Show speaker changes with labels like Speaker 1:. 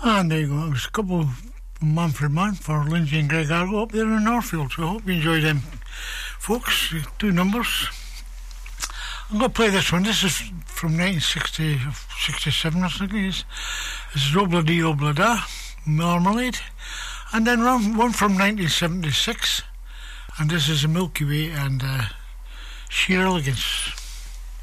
Speaker 1: And there you go. It was a couple Manfred Mann for Lindsay and Greg Argo up there in Northfield. So I hope you enjoyed them, folks. 2 numbers. I'm going to play this one. This is from 1967 or something. This is Obla Di Obla Da, Marmalade. And then one from 1976. And this is the Milky Way and Sheer Elegance.